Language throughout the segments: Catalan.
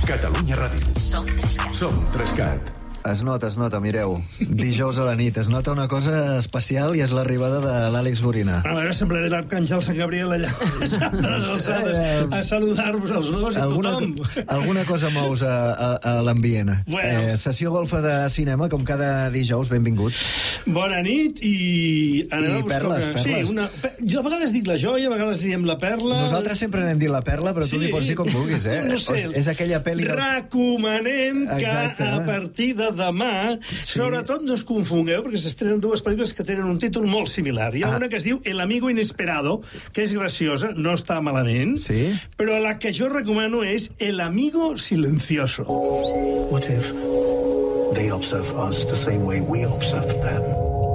Catalunya Ràdio. Som 3CAT. Es nota, mireu. Dijous a la nit es nota una cosa especial i és l'arribada de l'Àlex Gorina. A veure, semblaré l'Arcàngel Sant Gabriel allà a saludar-vos els dos a tothom. Alguna cosa mous a l'ambient. Bueno. Sessió golfa de cinema, com cada dijous, benvingut. Bona nit i anem a buscar... Perles. Sí, jo a vegades dic la joia, a vegades diem la perla... Nosaltres sempre n'hem dit la perla, però tu li pots dir com vulguis, eh? No sé. És aquella pel·li... Recomanem que a partir de demà, sobretot no us confongueu, perquè s'estrenen dues pel·lícules que tenen un títol molt similar. Hi ha una que es diu El amigo inesperado, que és graciosa, no està malament, però la que jo recomano és El amigo silencioso. What if they observe us the same way we observe them?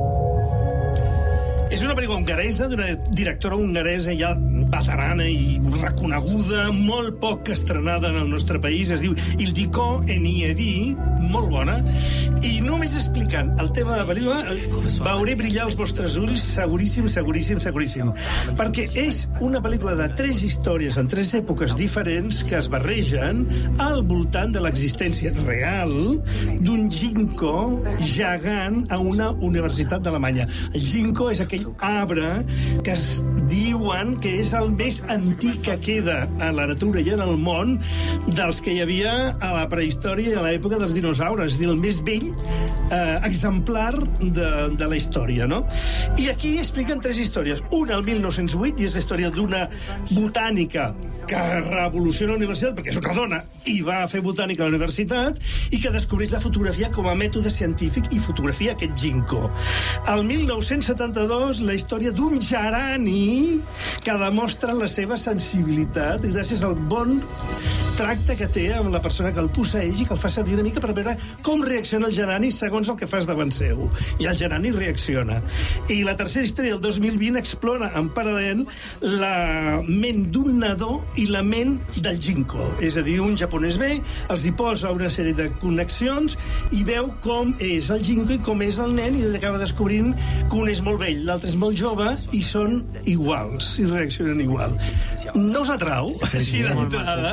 És una pel·lícula hongaresa, d'una directora hongaresa ja veterana i reconeguda, molt poc estrenada en el nostre país, es diu Ildikó Enyedi, molt bona, i només explicant el tema de la pel·lícula veuré brillar els vostres ulls seguríssim, perquè és una pel·lícula de 3 històries en 3 èpoques diferents que es barregen al voltant de l'existència real d'un ginkgo gegant a una universitat d'Alemanya. El ginkgo és aquell arbre que es diuen que és el més antic que queda a la natura i en el món dels que hi havia a la prehistòria i a l'època dels dinosaures, és a dir, el més vell exemplar de la història, no? I aquí expliquen 3 històries. Una al 1908, i és la història d'una botànica que revoluciona la universitat, perquè és una dona i va fer botànica a la universitat, i que descobreix la fotografia com a mètode científic i fotografia aquest ginkgo. Al 1972, la història d'un gerani que demostra la seva sensibilitat gràcies al bon tracte que té amb la persona que el posseeix i que el fa servir una mica per veure com reacciona el gerani segons el que fas davant seu. I el gerani reacciona. I la tercera història, el 2020, explora en paral·lel la ment d'un nadó i la ment del ginkgo. És a dir, un japonès ve, els hi posa una sèrie de connexions i veu com és el ginkgo i com és el nen, i acaba descobrint que un és molt vell, l'altre és molt jove, i són iguals, i reaccionen igual. No us atrau, així d'entrada?